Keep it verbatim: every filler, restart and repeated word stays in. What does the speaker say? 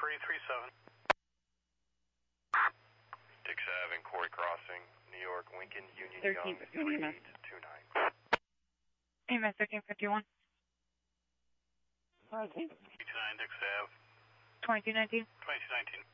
three three seven. Dix Ave and Corey Crossing, New York, Lincoln, Union thirteen Young, fifty-one. three eight two nine. A M S thirteen fifty-one. eighty-nine Dix Ave. twenty-two nineteen. twenty-two nineteen.